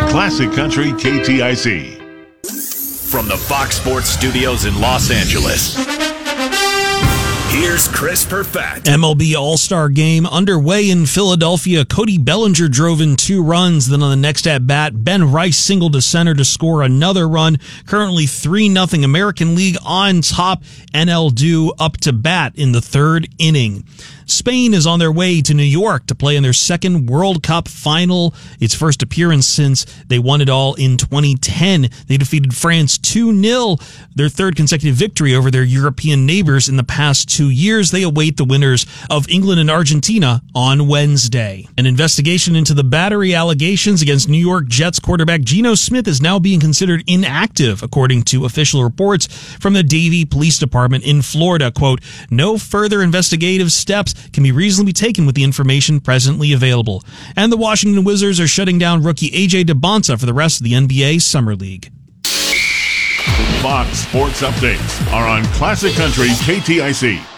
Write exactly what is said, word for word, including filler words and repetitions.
Classic Country K T I C. From the Fox Sports Studios in Los Angeles, here's Chris Perfett. M L B All-Star Game underway in Philadelphia. Cody Bellinger drove in two runs. Then on the next at-bat, Ben Rice singled to center to score another run. Currently three nothing American League on top. N L due up to bat in the third inning. Spain is on their way to New York to play in their second World Cup final, its first appearance since they won it all in twenty ten. They defeated France two nil, their third consecutive victory over their European neighbors in the past two years. They await the winners of England and Argentina on Wednesday. An investigation into the battery allegations against New York Jets quarterback Geno Smith is now being considered inactive, according to official reports from the Davie Police Department in Florida. Quote, no further investigative steps can be reasonably taken with the information presently available. And the Washington Wizards are shutting down rookie A J DeBonta for the rest of the N B A Summer League. Fox Sports Updates are on Classic Country K T I C.